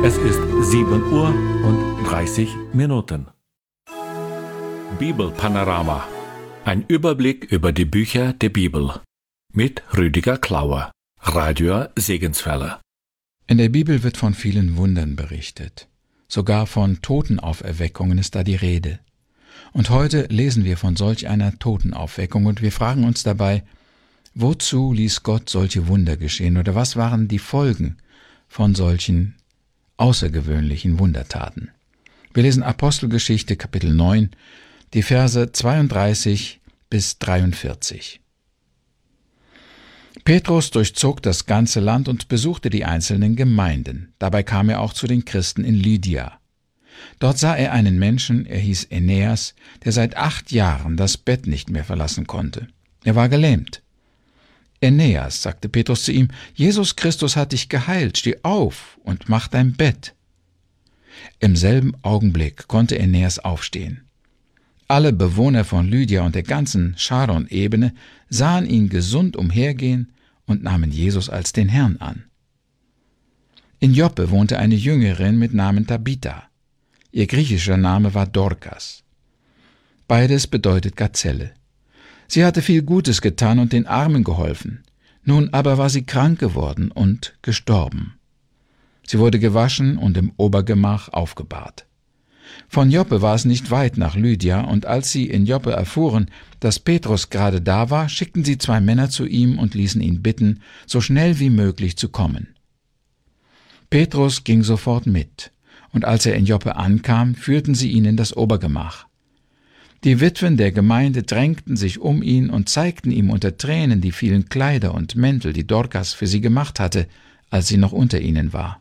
Es ist 7:30 Uhr. Bibelpanorama. Ein Überblick über die Bücher der Bibel. Mit Rüdiger Klauer, Radio Segenswelle. In der Bibel wird von vielen Wundern berichtet. Sogar von Totenauferweckungen ist da die Rede. Und heute lesen wir von solch einer Totenauferweckung und wir fragen uns dabei, wozu ließ Gott solche Wunder geschehen oder was waren die Folgen von solchen außergewöhnlichen Wundertaten? Wir lesen Apostelgeschichte Kapitel 9, die Verse 32 bis 43. Petrus durchzog das ganze Land und besuchte die einzelnen Gemeinden. Dabei kam er auch zu den Christen in Lydia. Dort sah er einen Menschen, er hieß Aeneas, der seit 8 Jahren das Bett nicht mehr verlassen konnte. Er war gelähmt. »Aeneas«, sagte Petrus zu ihm, »Jesus Christus hat dich geheilt, steh auf und mach dein Bett.« Im selben Augenblick konnte Aeneas aufstehen. Alle Bewohner von Lydia und der ganzen Charon-Ebene sahen ihn gesund umhergehen und nahmen Jesus als den Herrn an. In Joppe wohnte eine Jüngerin mit Namen Tabitha. Ihr griechischer Name war Dorkas. Beides bedeutet Gazelle. Sie hatte viel Gutes getan und den Armen geholfen. Nun aber war sie krank geworden und gestorben. Sie wurde gewaschen und im Obergemach aufgebahrt. Von Joppe war es nicht weit nach Lydia, und als sie in Joppe erfuhren, dass Petrus gerade da war, schickten sie 2 Männer zu ihm und ließen ihn bitten, so schnell wie möglich zu kommen. Petrus ging sofort mit, und als er in Joppe ankam, führten sie ihn in das Obergemach. Die Witwen der Gemeinde drängten sich um ihn und zeigten ihm unter Tränen die vielen Kleider und Mäntel, die Dorkas für sie gemacht hatte, als sie noch unter ihnen war.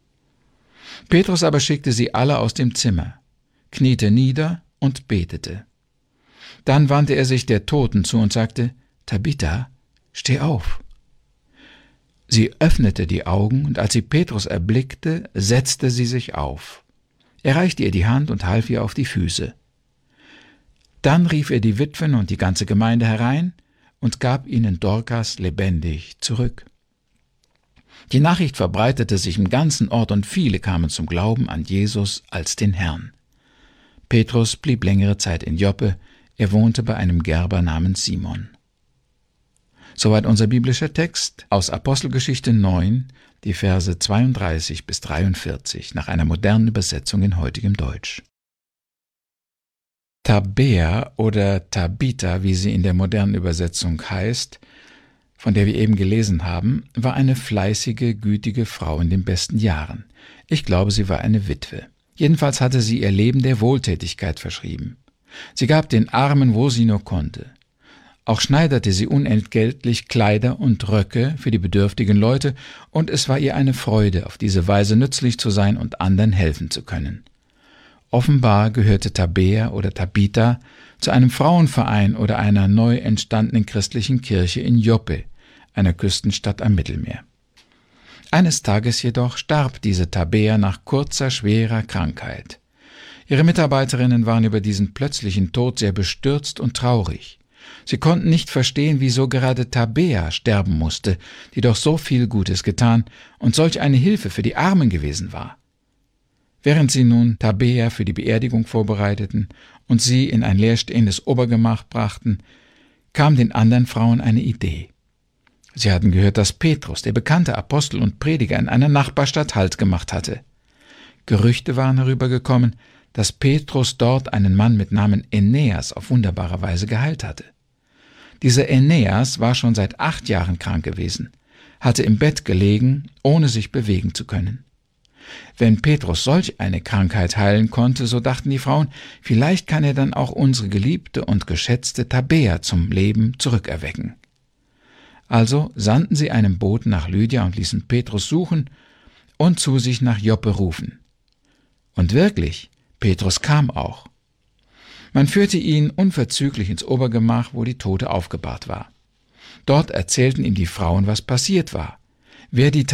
Petrus aber schickte sie alle aus dem Zimmer, kniete nieder und betete. Dann wandte er sich der Toten zu und sagte, »Tabitha, steh auf.« Sie öffnete die Augen, und als sie Petrus erblickte, setzte sie sich auf. Er reichte ihr die Hand und half ihr auf die Füße. Dann rief er die Witwen und die ganze Gemeinde herein und gab ihnen Dorkas lebendig zurück. Die Nachricht verbreitete sich im ganzen Ort und viele kamen zum Glauben an Jesus als den Herrn. Petrus blieb längere Zeit in Joppe, er wohnte bei einem Gerber namens Simon. Soweit unser biblischer Text aus Apostelgeschichte 9, die Verse 32 bis 43, nach einer modernen Übersetzung in heutigem Deutsch. Tabea oder Tabitha, wie sie in der modernen Übersetzung heißt, von der wir eben gelesen haben, war eine fleißige, gütige Frau in den besten Jahren. Ich glaube, sie war eine Witwe. Jedenfalls hatte sie ihr Leben der Wohltätigkeit verschrieben. Sie gab den Armen, wo sie nur konnte. Auch schneiderte sie unentgeltlich Kleider und Röcke für die bedürftigen Leute, und es war ihr eine Freude, auf diese Weise nützlich zu sein und anderen helfen zu können. Offenbar gehörte Tabea oder Tabitha zu einem Frauenverein oder einer neu entstandenen christlichen Kirche in Joppe, einer Küstenstadt am Mittelmeer. Eines Tages jedoch starb diese Tabea nach kurzer, schwerer Krankheit. Ihre Mitarbeiterinnen waren über diesen plötzlichen Tod sehr bestürzt und traurig. Sie konnten nicht verstehen, wieso gerade Tabea sterben musste, die doch so viel Gutes getan und solch eine Hilfe für die Armen gewesen war. Während sie nun Tabea für die Beerdigung vorbereiteten und sie in ein leerstehendes Obergemach brachten, kam den anderen Frauen eine Idee. Sie hatten gehört, dass Petrus, der bekannte Apostel und Prediger, in einer Nachbarstadt Halt gemacht hatte. Gerüchte waren herübergekommen, dass Petrus dort einen Mann mit Namen Aeneas auf wunderbare Weise geheilt hatte. Dieser Aeneas war schon seit 8 Jahren krank gewesen, hatte im Bett gelegen, ohne sich bewegen zu können. Wenn Petrus solch eine Krankheit heilen konnte, so dachten die Frauen, vielleicht kann er dann auch unsere geliebte und geschätzte Tabea zum Leben zurückerwecken. Also sandten sie einen Boten nach Lydia und ließen Petrus suchen und zu sich nach Joppe rufen. Und wirklich, Petrus kam auch. Man führte ihn unverzüglich ins Obergemach, wo die Tote aufgebahrt war. Dort erzählten ihm die Frauen, was passiert war, wer die